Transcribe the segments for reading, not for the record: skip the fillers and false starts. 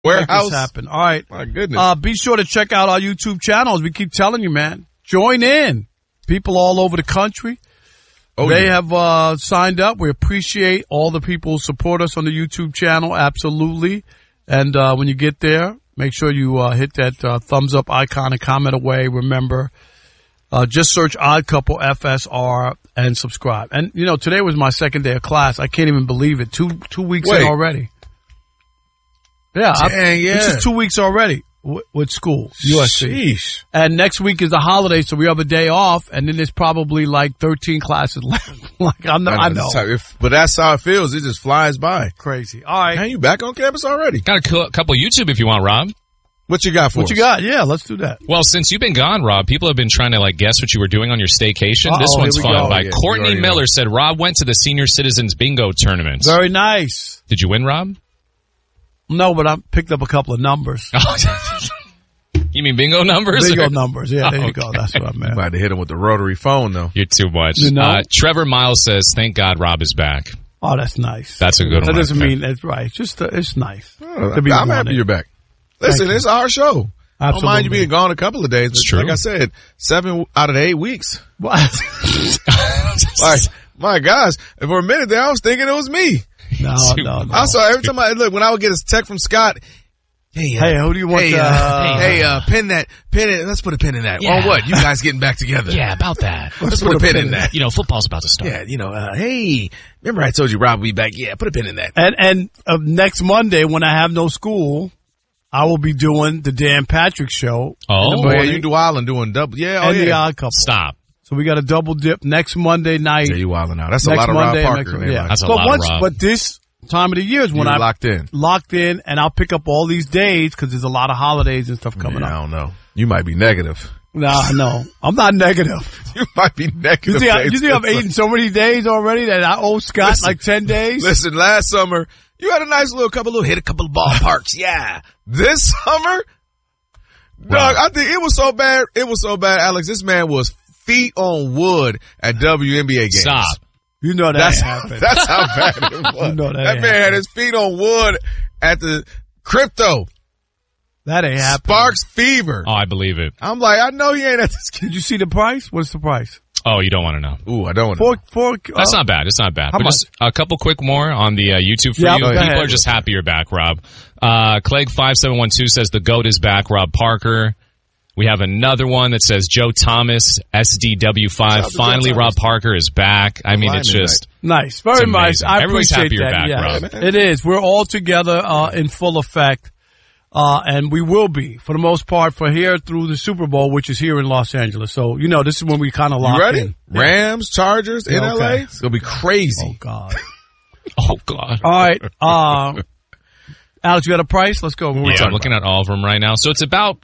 warehouse. Make this happen. All right. My goodness. Be sure to check out our YouTube channels. We keep telling you, man. Join in. People all over the country. They have signed up. We appreciate all the people who support us on the YouTube channel. Absolutely. And when you get there, make sure you hit that thumbs up icon and comment away. Remember, just search Odd Couple FSR and subscribe. And, you know, today was my second day of class. I can't even believe it. Two weeks in already. Yeah. Dang, It's just 2 weeks already with school, USC. Sheesh. And next week is the holiday, so we have a day off, and then there's probably like 13 classes left. I know. But that's how it feels. It just flies by. Crazy. All right. Man, you back on campus already? Got a couple YouTube if you want, Rob. What you got for us? What you got? Yeah, let's do that. Well, since you've been gone, Rob, people have been trying to guess what you were doing on your staycation. This one's fun. By Courtney Miller said, Rob went to the Senior Citizens Bingo Tournament. Very nice. Did you win, Rob? No, but I picked up a couple of numbers. You mean bingo numbers? Bingo numbers, yeah, there you go. That's what I meant. Might have hit him with the rotary phone, though. You're too much. You know? Trevor Miles says, thank God Rob is back. Oh, that's nice. That's a good one. That doesn't mean it's right. It's just, it's nice. I'm happy you're back. Listen, it's our show. Absolutely. I don't mind you being gone a couple of days. It's true. Like I said, 7 out of the 8 weeks. What? My gosh. For a minute there, I was thinking it was me. No. I saw every time when I would get a text from Scott, hey, who do you want? pin it. Let's put a pin in that. Yeah. On what? You guys getting back together? Yeah, about that. Let's put a pin in that. You know, football's about to start. Yeah, hey, remember I told you Rob will be back? Yeah, put a pin in that. And next Monday when I have no school, I will be doing the Dan Patrick Show. Oh, yeah, you do Island doing double. Yeah, the Odd Couple. Stop. So we got a double dip next Monday night. Yeah, you wilding out. That's a lot of Rob Parker. That's a lot of Rob. But this time of the year is when I'm locked in, and I'll pick up all these days because there's a lot of holidays and stuff coming up. I don't know. You might be negative. No, I'm not negative. You might be negative. You think I've eaten so many days already that I owe Scott like 10 days? Listen, last summer, you had a nice little hit a couple of ballparks. Yeah. This summer, dog, I think it was so bad. It was so bad, Alex. This man was feet on wood at WNBA games. Stop. You know that happened. That's how bad it was. You know that man had his feet on wood at the crypto. That ain't happening. Sparks Fever. Oh, I believe it. I'm like, I know he ain't at this. Did you see the price? What's the price? Oh, you don't want to know. Ooh, I don't want to know. That's not bad. It's not bad. How much? Just a couple quick more on the YouTube for you. People are just happy you're back, Rob. Clegg5712 says the GOAT is back, Rob Parker. We have another one that says Joe Thomas, SDW5. Finally, Rob Parker is back. I mean, it's just nice. Very nice. I Everybody's appreciate happy you're that. back, Rob. It is. We're all together in full effect. And we will be, for the most part, for here through the Super Bowl, which is here in Los Angeles. So, you know, this is when we kind of lock in. Rams, Chargers in LA? It's going to be crazy. Oh, God. Oh, God. All right. Alex, you got a price? Let's go. Yeah, I'm looking at all of them right now. So it's about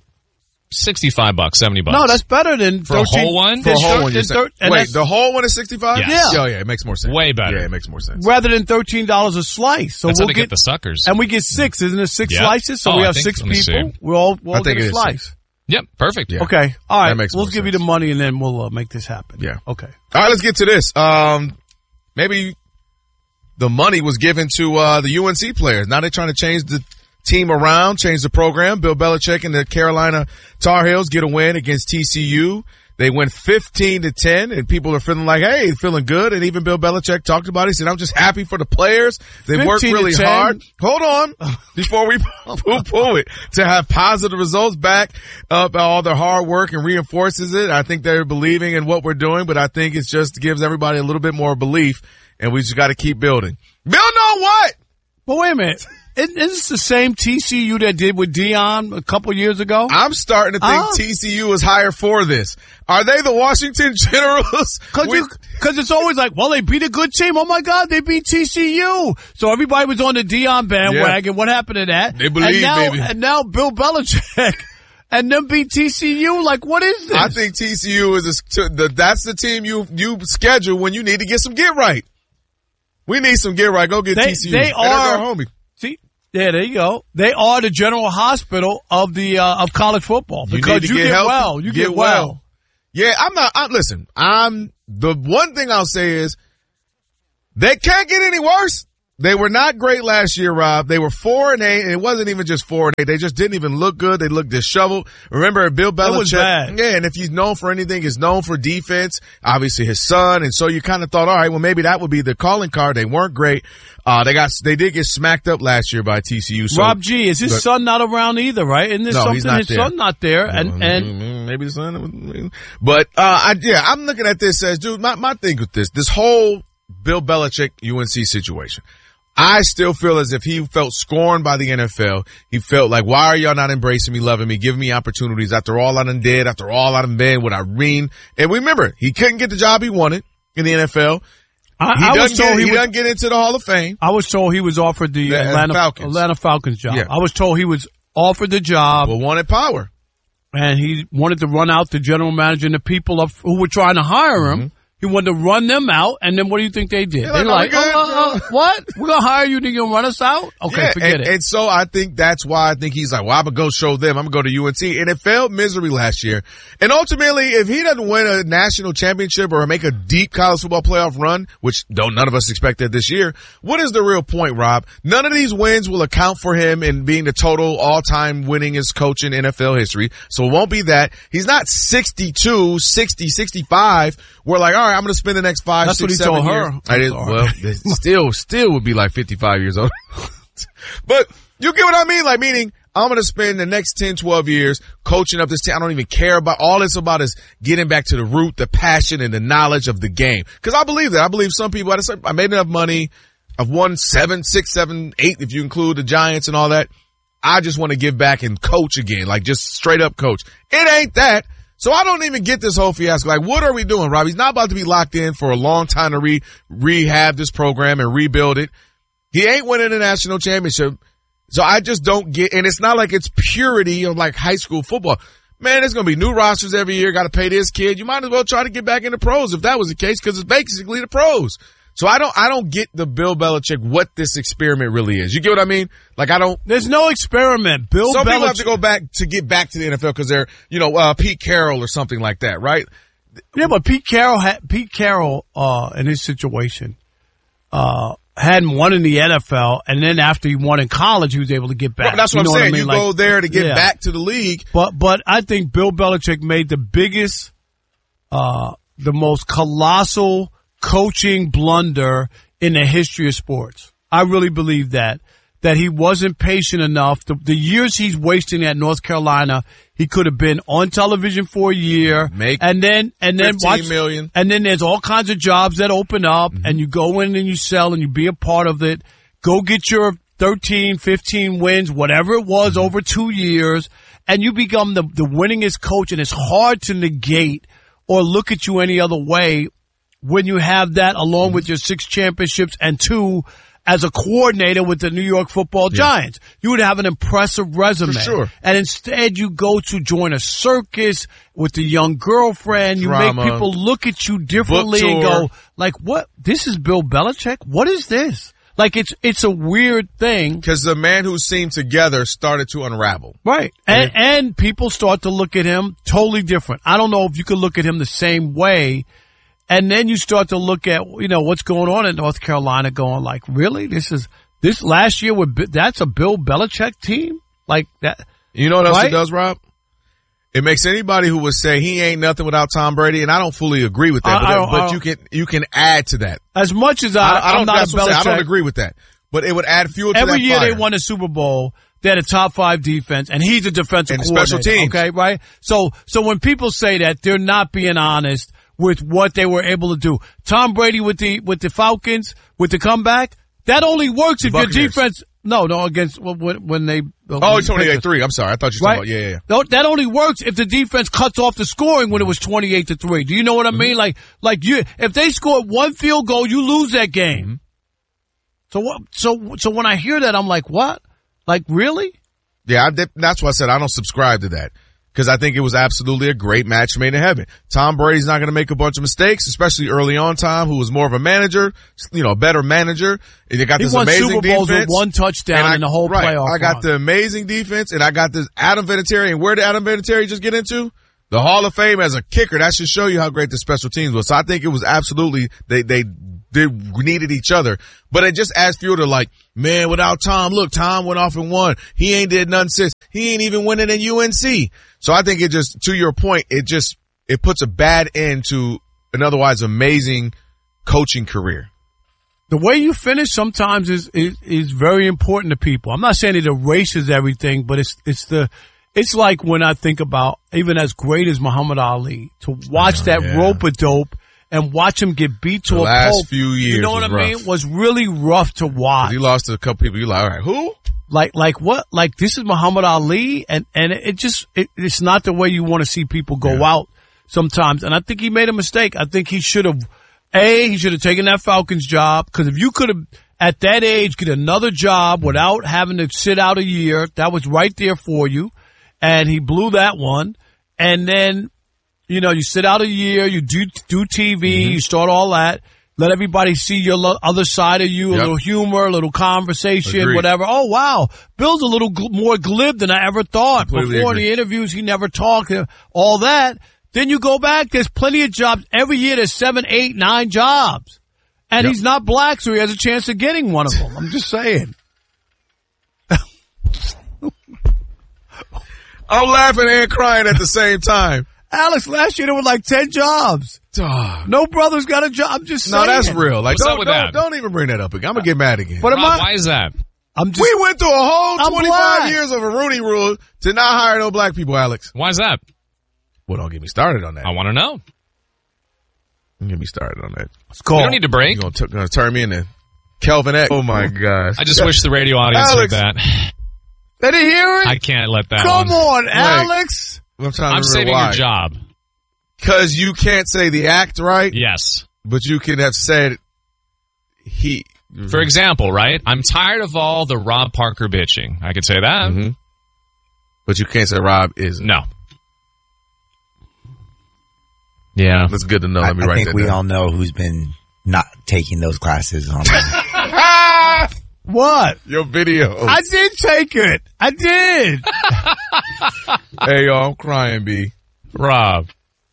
$65, $70. No, that's better than for 13, a whole one. For a whole one, wait, the whole one is $65? Yes. Yeah, it makes more sense. Way better. Yeah, it makes more sense. Rather than $13 a slice. So that's how they get the suckers. And we get 6, isn't it? 6 slices. So we have 6 people. We'll get a slice. Yep, perfect. Yeah. Okay, all right. We'll give sense. you the money and then we'll make this happen. Yeah. Okay. All right, let's get to this. Maybe the money was given to the UNC players. Now they're trying to change the team around, change the program. Bill Belichick and the Carolina Tar Heels get a win against TCU. They went 15-10, and people are feeling like, hey, feeling good. And even Bill Belichick talked about it. He said, I'm just happy for the players. They worked really hard. Hold on before we poo-poo it. To have positive results back up all their hard work and reinforces it. I think they're believing in what we're doing, but I think it just gives everybody a little bit more belief, and we just got to keep building. Building on what? But wait a minute. Isn't this the same TCU that did with Deion a couple years ago? I'm starting to think TCU is higher for this. Are they the Washington Generals? Because it's always like, well, they beat a good team. Oh, my God, they beat TCU. So everybody was on the Deion bandwagon. Yeah. What happened to that? They believe, baby. And now Bill Belichick and them beat TCU. Like, what is this? I think TCU is that's the team you schedule when you need to get some get right. We need some get right. Go get TCU. They are our homie. Yeah, there you go. They are the general hospital of the of college football because you get well. You get well. Yeah, listen. The one thing I'll say is they can't get any worse. They were not great last year, Rob. They were 4-8, and it wasn't even just 4-8. They just didn't even look good. They looked disheveled. Remember, Bill Belichick. It was bad. Yeah, and if he's known for anything, he's known for defense. Obviously, his son, and so you kind of thought, all right, well, maybe that would be the calling card. They weren't great. They did get smacked up last year by TCU. So, Rob G, is his son not around either, right? Isn't there something? He's not his there. son not there, and maybe the son. But I'm looking at this as, dude, my thing with this whole Bill Belichick UNC situation. I still feel as if he felt scorned by the NFL. He felt like, why are y'all not embracing me, loving me, giving me opportunities after all I done did, after all I done been with Irene? And remember, he couldn't get the job he wanted in the NFL. He doesn't get into the Hall of Fame. I was told he was offered the Atlanta Falcons job. Yeah. I was told he was offered the job. But wanted power. And he wanted to run out the general manager and the people who were trying to hire him. Mm-hmm. He wanted to run them out, and then what do you think they did? They're like, what? We're going to hire you, then you're going to run us out? Okay, forget it. And so I think that's why I think he's like, well, I'm going to go show them. I'm going to go to UNC. And it failed misery last year. And ultimately, if he doesn't win a national championship or make a deep college football playoff run, which none of us expected this year, what is the real point, Rob? None of these wins will account for him in being the total all-time winningest coach in NFL history. So it won't be that. He's not 62, 60, 65. We're like, all right, I'm going to spend the next 5, That's 6, 7 years. I did. Well, still would be like 55 years old. But you get what I mean? Like, meaning I'm going to spend the next 10, 12 years coaching up this team. I don't even care about all it's about is getting back to the root, the passion, and the knowledge of the game. Because I believe that. I believe some people, I made enough money. I've won 7, 6, 7, 8, if you include the Giants and all that. I just want to give back and coach again, like just straight up coach. It ain't that. So I don't even get this whole fiasco. Like, what are we doing, Rob? He's not about to be locked in for a long time to rehab this program and rebuild it. He ain't winning a national championship. So I just don't get, and it's not like it's purity of like high school football. Man, there's going to be new rosters every year. Got to pay this kid. You might as well try to get back into pros if that was the case, because it's basically the pros. So I don't get the Bill Belichick, what this experiment really is. You get what I mean? Like, There's no experiment. Some people have to go back to get back to the NFL because they're, Pete Carroll or something like that, right? Yeah, but Pete Carroll, in his situation, hadn't won in the NFL, and then after he won in college, he was able to get back. Well, that's what I'm saying. You go there to get back to the league. But I think Bill Belichick made the biggest, the most colossal coaching blunder in the history of sports. I really believe that he wasn't patient enough. The years he's wasting at North Carolina, he could have been on television for a year, and then $15 million. And then there's all kinds of jobs that open up, and you go in and you sell and you be a part of it. Go get your 13, 15 wins, whatever it was, over 2 years, and you become the winningest coach. And it's hard to negate or look at you any other way when you have that along with your 6 championships and 2 as a coordinator with the New York Football Giants. You would have an impressive resume. For sure. And instead you go to join a circus with the young girlfriend. Drama. You make people look at you differently and go, like, what? This is Bill Belichick? What is this? Like, it's a weird thing. Because the man who seemed together started to unravel. Right. And people start to look at him totally different. I don't know if you could look at him the same way. And then you start to look at, what's going on in North Carolina, going like, really? This last year that's a Bill Belichick team? Like that. You know what else it does, Rob? It makes anybody who would say he ain't nothing without Tom Brady, and I don't fully agree with that, but you can add to that. As much as I'm not a Belichick. I don't agree with that. But it would add fuel to that fire. Every year they won a Super Bowl, they had a top 5 defense, and he's a defensive coordinator. Special teams. Okay, right? So when people say that, they're not being honest with what they were able to do. Tom Brady with the Falcons, with the comeback, that only works if your defense. No, against when they. Oh, it's 28-3. I'm sorry, I thought you were talking about. Yeah. No, that only works if the defense cuts off the scoring when it was 28-3. Do you know what I mean? Like if they scored 1 field goal, you lose that game. So when I hear that, I'm like, what? Like, really? Yeah, that's why I said I don't subscribe to that. Because I think it was absolutely a great match made in heaven. Tom Brady's not going to make a bunch of mistakes, especially early on. Tom, who was more of a manager, a better manager. And they got this amazing Super Bowls defense. With 1 touchdown in the whole playoff. I got the amazing defense, and I got this Adam Vinatieri. And where did Adam Vinatieri just get into? The Hall of Fame as a kicker. That should show you how great the special teams was. So I think it was absolutely, they they needed each other. But it just adds fuel to like, man, without Tom, look, Tom went off and won. He ain't did nothing since. He ain't even winning in UNC. So I think it just, to your point, it puts a bad end to an otherwise amazing coaching career. The way you finish sometimes is very important to people. I'm not saying it erases everything, but it's like when I think about even as great as Muhammad Ali, to watch that rope-a-dope and watch him get beat to the a last pulp. Few years, you know what I mean? Was really rough to watch. He lost to a couple people. You're like, all right, who? Like what? Like this is Muhammad Ali, and it's not the way you want to see people go out sometimes. And I think he made a mistake. I think he should have taken that Falcons job, because if you could have at that age get another job without having to sit out a year, that was right there for you. And he blew that one. And then, you know, you sit out a year, you do TV, you start all that. Let everybody see your other side of you, a little humor, a little conversation, whatever. Oh, wow. Bill's a little more glib than I ever thought. Before the interviews, he never talked, all that. Then you go back, there's plenty of jobs. Every year there's 7, 8, 9 jobs. And he's not black, so he has a chance of getting one of them. I'm just saying. I'm laughing and crying at the same time. Alex, last year there were like 10 jobs. No brother's got a job. I'm just saying. No, that's real. Like, don't even bring that up again. I'm going to get mad again. But Rob, why is that? We went through a whole 25 years of a Rooney Rule to not hire no black people, Alex. Why is that? Well, don't get me started on that. I want to know. Don't get me started on that. We don't need to break. You're going to turn me into Kelvin X. Oh, my gosh. I just wish the radio audience heard that. They didn't hear it? I can't let that Come on, Alex. I'm saving your job. Because you can't say the act right. Yes. But you can have said For example, right? I'm tired of all the Rob Parker bitching. I could say that. Mm-hmm. But you can't say Rob isn't. No. Yeah. That's good to know. I think we all know who's been not taking those classes online. What? Your video. I did take it. I did. Hey, yo, I'm crying, B. Rob.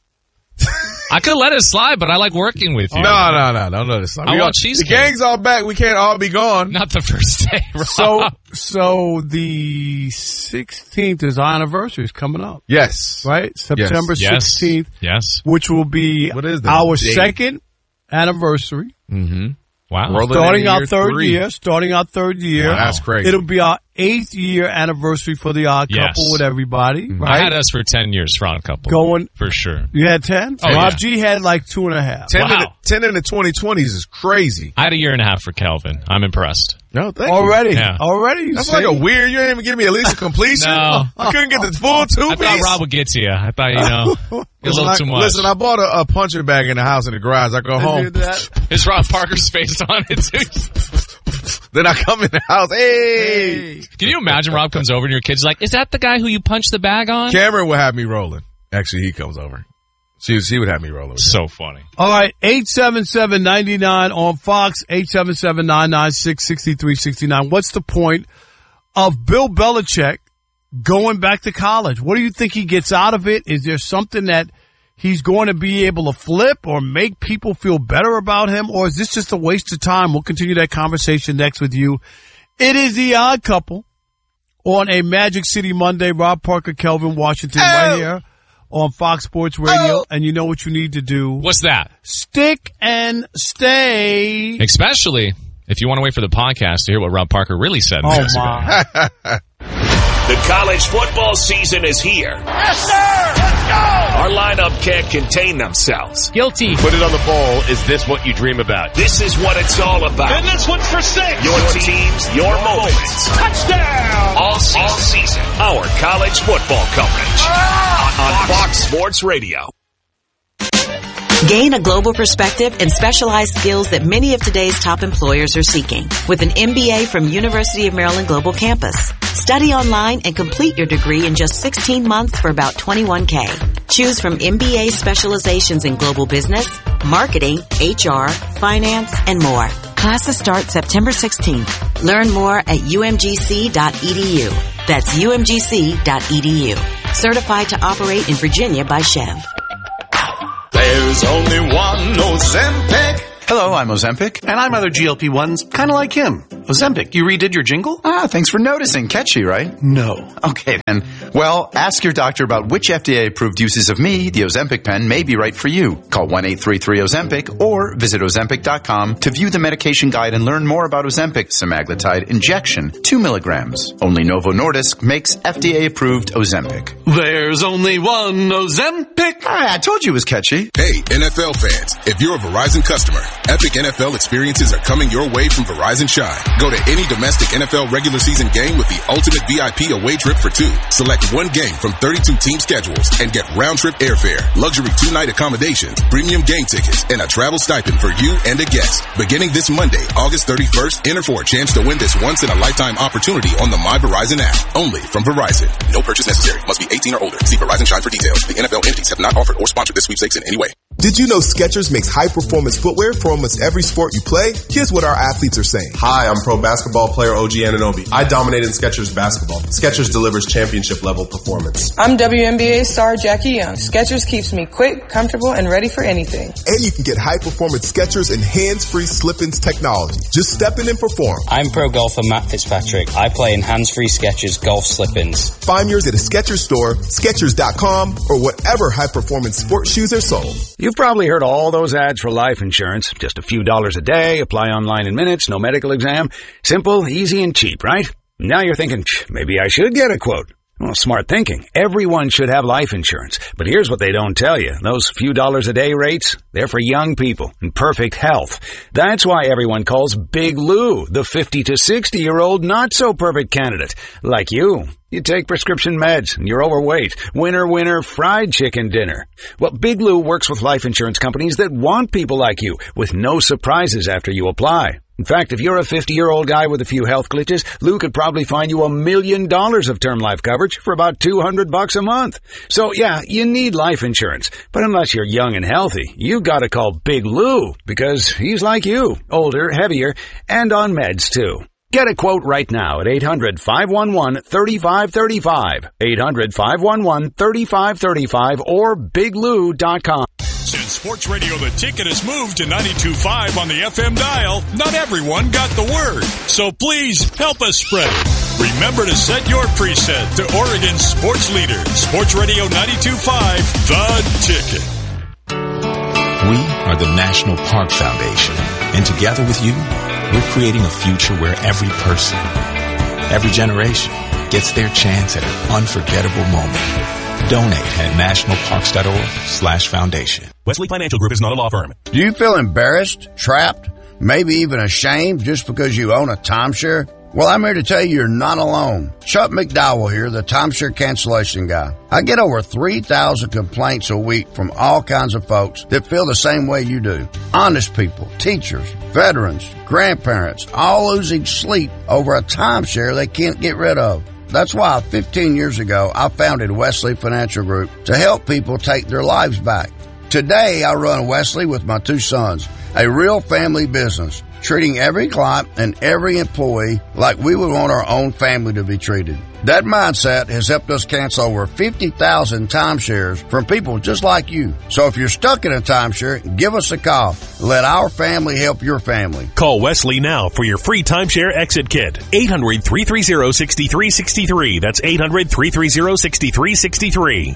I could let it slide, but I like working with you. No. Don't let it slide. The gang's all back. We can't all be gone. Not the first day, Rob. So the 16th is our anniversary is coming up. Yes. Right? September 16th. Yes. Which will be our second anniversary. Mm-hmm. Wow. Starting our third year. Wow, that's crazy. It'll be our 8th year anniversary for the Odd Couple with everybody. Mm-hmm. Right? I had us for 10 years for Odd Couple. For sure. You had 10? Oh, Rob G had like 2.5. 10 in the 2020s is crazy. I had a year and a half for Kelvin. I'm impressed. No, thank you. Yeah. Already. That's like a weird, you didn't even give me at least a completion. No. I couldn't get the full 2-piece. I thought Rob would get to you. I thought, a little too much. Listen, I bought a punching bag in the house in the garage. I go home. It's Rob Parker's face on it, too. Then I come in the house. Hey. Can you imagine Rob comes over and your kid's like, is that the guy who you punched the bag on? Cameron would have me rolling. Actually, he comes over. She would have me rolling. So funny. All right, 877-99 on Fox, 877-996-6369. What's the point of Bill Belichick going back to college? What do you think he gets out of it? Is there something that he's going to be able to flip or make people feel better about him? Or is this just a waste of time? We'll continue that conversation next with you. It is The Odd Couple on a Magic City Monday. Rob Parker, Kelvin Washington right here on Fox Sports Radio. And you know what you need to do. What's that? Stick and stay. Especially if you want to wait for the podcast to hear what Rob Parker really said. Oh, my. The college football season is here. Yes, sir! Let's go! Our lineup can't contain themselves. Guilty. Put it on the bowl. Is this what you dream about? This is what it's all about. And this one's for 6. Your teams, your moments. Touchdown! All season. Our college football coverage. On Fox Sports Radio. Gain a global perspective and specialized skills that many of today's top employers are seeking with an MBA from University of Maryland Global Campus. Study online and complete your degree in just 16 months for about $21,000. Choose from MBA specializations in global business, marketing, HR, finance, and more. Classes start September 16th. Learn more at umgc.edu. That's umgc.edu. Certified to operate in Virginia by Chev. There's only one Ozempic Hello, I'm Ozempic. And I'm other GLP-1s, kind of like him. Ozempic, you redid your jingle? Thanks for noticing. Catchy, right? No. Okay, then. Well, ask your doctor about which FDA-approved uses of me, the Ozempic pen, may be right for you. Call 1-833-OZEMPIC or visit Ozempic.com to view the medication guide and learn more about Ozempic semaglutide injection, 2 milligrams. Only Novo Nordisk makes FDA-approved Ozempic. There's only one Ozempic. I told you it was catchy. Hey, NFL fans, if you're a Verizon customer, epic NFL experiences are coming your way from Verizon Shine. Go to any domestic NFL regular season game with the ultimate VIP away trip for two. Select one game from 32 team schedules and get round-trip airfare, luxury 2-night accommodations, premium game tickets, and a travel stipend for you and a guest. Beginning this Monday, August 31st, enter for a chance to win this once-in-a-lifetime opportunity on the My Verizon app. Only from Verizon. No purchase necessary. Must be 18 or older. See Verizon Shine for details. The NFL entities have not offered or sponsored this sweepstakes in any way. Did you know Skechers makes high-performance footwear for almost every sport you play? Here's what our athletes are saying. Hi, I'm pro basketball player OG Anunoby. I dominated in Skechers basketball. Skechers delivers championship-level performance. I'm WNBA star Jackie Young. Skechers keeps me quick, comfortable, and ready for anything. And you can get high-performance Skechers and hands-free slip-ins technology. Just step in and perform. I'm pro golfer Matt Fitzpatrick. I play in hands-free Skechers golf slip-ins. Find yours at a Skechers store, Skechers.com, or whatever high-performance sports shoes are sold. You've probably heard all those ads for life insurance. Just a few dollars a day, apply online in minutes, no medical exam. Simple, easy, and cheap, right? Now you're thinking, maybe I should get a quote. Well, smart thinking. Everyone should have life insurance. But here's what they don't tell you. Those few dollars a day rates, they're for young people in perfect health. That's why everyone calls Big Lou the 50 to 60-year-old not-so-perfect candidate. Like you. You take prescription meds, and you're overweight. Winner, winner, fried chicken dinner. Well, Big Lou works with life insurance companies that want people like you, with no surprises after you apply. In fact, if you're a 50-year-old guy with a few health glitches, Lou could probably find you $1 million of term life coverage for about $200 a month. So yeah, you need life insurance. But unless you're young and healthy, you gotta call Big Lou, because he's like you, older, heavier, and on meds too. Get a quote right now at 800-511-3535, 800-511-3535, or biglou.com. Since Sports Radio The Ticket has moved to 92.5 on the FM dial, not everyone got the word. So please help us spread it. Remember to set your preset to Oregon's sports leader, Sports Radio 92.5, The Ticket. We are the National Park Foundation, and together with you, we're creating a future where every person, every generation, gets their chance at an unforgettable moment. Donate at nationalparks.org/foundation. Wesley Financial Group is not a law firm. Do you feel embarrassed, trapped, maybe even ashamed just because you own a timeshare? Well, I'm here to tell you you're not alone. Chuck McDowell here, the timeshare cancellation guy. I get over 3,000 complaints a week from all kinds of folks that feel the same way you do. Honest people, teachers, veterans, grandparents, all losing sleep over a timeshare they can't get rid of. That's why 15 years ago, I founded Wesley Financial Group to help people take their lives back. Today, I run Wesley with my two sons, a real family business, treating every client and every employee like we would want our own family to be treated. That mindset has helped us cancel over 50,000 timeshares from people just like you. So if you're stuck in a timeshare, give us a call. Let our family help your family. Call Wesley now for your free timeshare exit kit. 800-330-6363. That's 800-330-6363.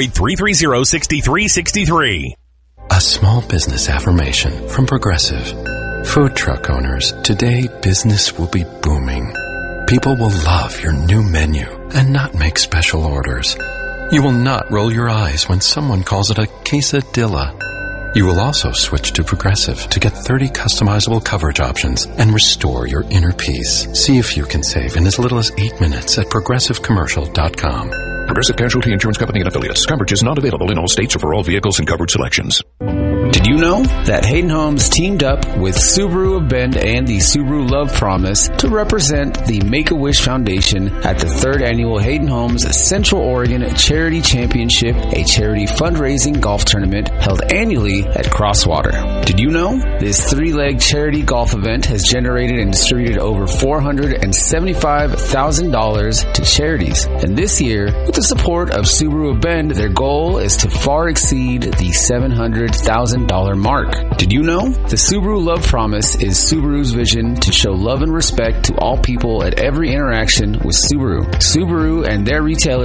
800-330-6363. A small business affirmation from Progressive. Food truck owners, today business will be booming. People will love your new menu and not make special orders. You will not roll your eyes when someone calls it a quesadilla. You will also switch to Progressive to get 30 customizable coverage options and restore your inner peace. See if you can save in as little as 8 minutes at ProgressiveCommercial.com. Progressive Casualty Insurance Company and Affiliates. Coverage is not available in all states or for all vehicles and coverage selections. Did you know that Hayden Homes teamed up with Subaru of Bend and the Subaru Love Promise to represent the Make-A-Wish Foundation at the 3rd Annual Hayden Homes Central Oregon Charity Championship, a charity fundraising golf tournament held annually at Crosswater? Did you know this 3-leg charity golf event has generated and distributed over $475,000 to charities? And this year, with the support of Subaru of Bend, their goal is to far exceed the $700,000 $1,000 mark. Did you know? The Subaru Love Promise is Subaru's vision to show love and respect to all people at every interaction with Subaru. Subaru and their retailer